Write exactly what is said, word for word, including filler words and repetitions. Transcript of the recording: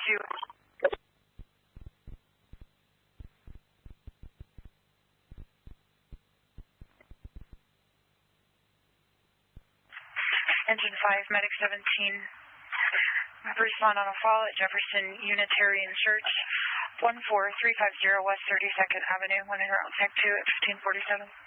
two. Engine five, Medic seventeen. Respond on a fall at Jefferson Unitarian Church, one four three five zero West thirty-second Avenue, one around Tech two at fifteen forty-seven.